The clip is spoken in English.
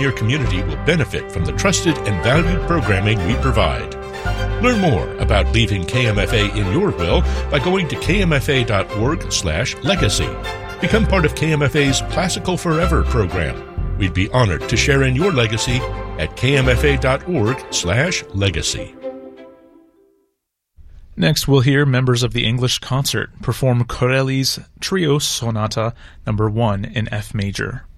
your community will benefit from the trusted and valued programming we provide. Learn more about leaving KMFA in your will by going to kmfa.org/legacy. Become part of KMFA's Classical Forever program. We'd be honored to share in your legacy at kmfa.org/legacy. Next, we'll hear members of the English Concert perform Corelli's Trio Sonata No. 1 in F major.